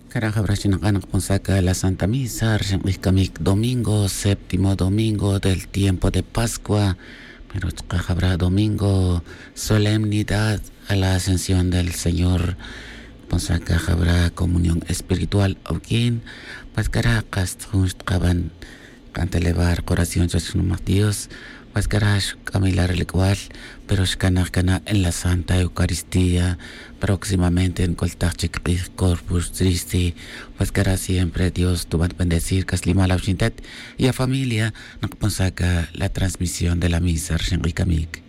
Caraja Brachinacanak Ponsaca la Santa Misa, Kamik domingo, séptimo domingo del tiempo de Pascua, pero habrá domingo, solemnidad a la ascensión del Señor. Ponsaca habrá comunión espiritual, Okin, pues Caracas, Junstaban, canta elevar corazón a Dios, pues Carash, Camila Relicual, pero Shkanakana en la Santa Eucaristía, próximamente en Coltachik Corpus Christi, pues Cara siempre Dios tu va a bendecir, Caslima la y a familia, no ponsaca la transmisión de la misa, Kamik.